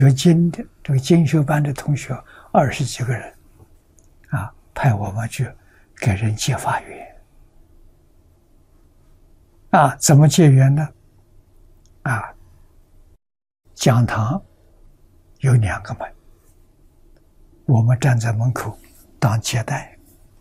学经的这个经学班的同学20几个人，派我们去给人结法缘。怎么结缘呢？讲堂有2个门，我们站在门口当接待，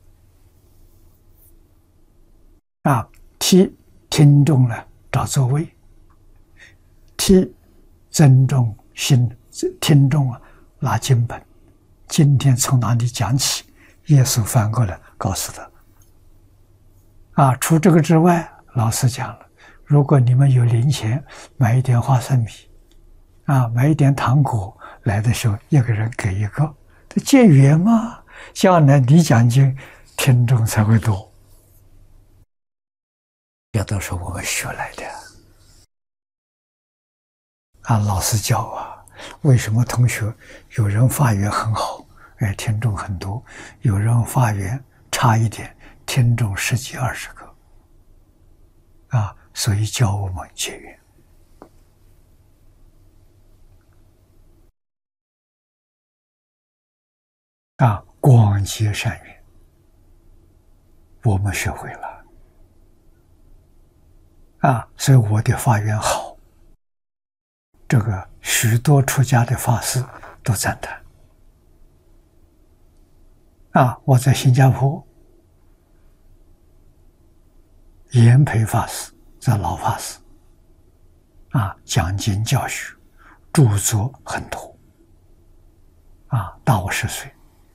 替听众呢找座位，替尊重听众拿经本，今天从哪里讲起，耶稣翻过来告诉他。除这个之外，老师讲了，如果你们有零钱，买一点花生米，买一点糖果，来的时候一个人给一个，这结缘嘛，将来你讲经，听众才会多。这都是我们学来的。老师教为什么同学有人发言很好，听众很多，有人发言差一点，听众10几20个，所以教我们结缘。广结善缘，我们学会了。所以我的发愿好，这个许多出家的法师都赞叹。我在新加坡，严培法师，这老法师，讲经教学，著作很多，大我10岁。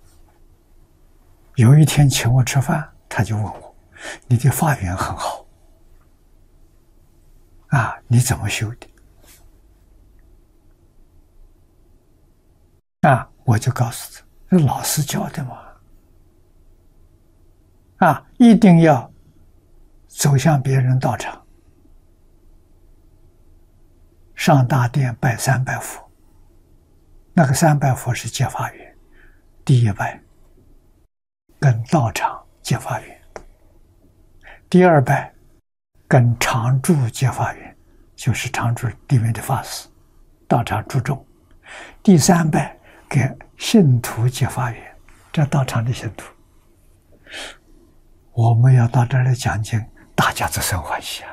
有一天请我吃饭，他就问我：“你的发愿很好，你怎么修的？”我就告诉他：“这老师教的嘛，一定要走向别人道场，上大殿拜300佛，那个300佛是结法缘，第一拜跟道场结法缘，第2拜跟常住结法缘，就是常住里面的法师，道场注重，第3拜给信徒结法缘，这道场的信徒。我们要到这儿来讲经，大家都生欢喜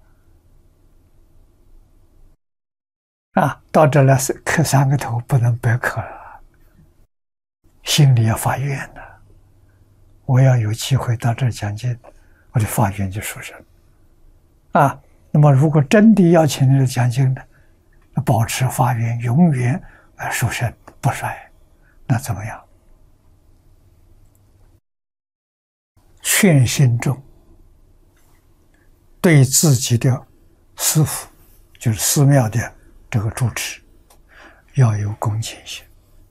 到这儿来磕3个头，不能白磕了，心里要发愿的。我要有机会到这儿讲经，我的发愿就殊胜。那么如果真的邀请你来讲经的，保持发愿，永远殊胜不衰，那怎么样？劝信众对自己的师父，就是寺庙的这个住持，要有恭敬心，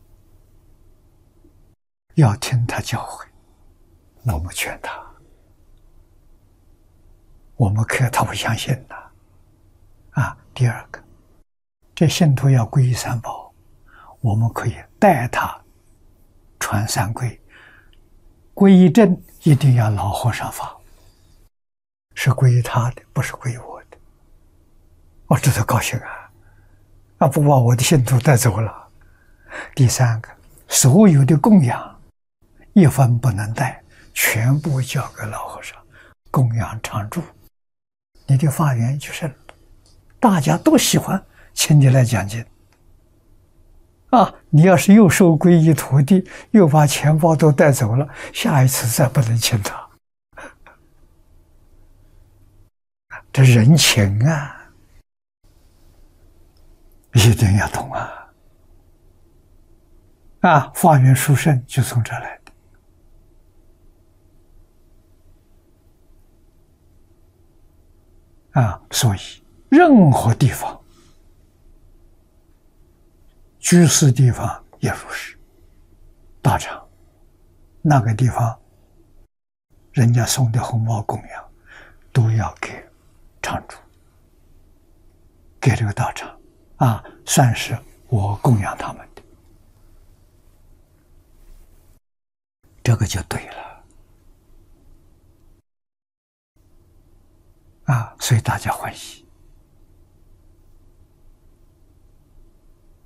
要听他教诲，我们劝他，我们磕他不相信的。第2个，这信徒要皈依3宝，我们可以带他传3皈，皈依证一定要老和尚发，是皈依他的，不是皈依我的。我这多高兴不把我的信徒带走了。第3个，所有的供养1分不能带，全部交给老和尚，供养常住，你的发愿就胜了。大家都喜欢请你来讲经你要是又收皈依徒弟，又把钱包都带走了，下一次再不能请他。这人情一定要懂发愿殊胜就从这来的所以任何地方，居士地方也如是，道场那个地方人家送的红包供养都要给常住，给这个道场算是我供养他们的，这个就对了所以大家欢喜。